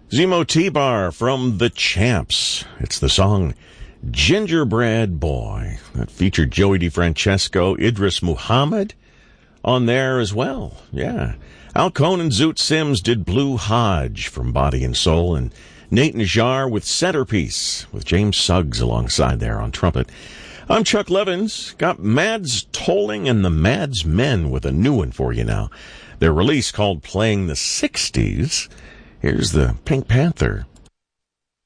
Zemo T-Bar from The Champs. It's the song Gingerbread Boy that featured Joey DeFrancesco, Idris Muhammad on there as well. Yeah. Al Cohn and Zoot Sims did Blue Hodge from Body and Soul, and Nate Najjar with Centerpiece with James Suggs alongside there on trumpet. I'm Chuck Levins. Got Mads Tolling and the Mads Men with a new one for you now. Their release called Playing the 60s. Here's the Pink Panther.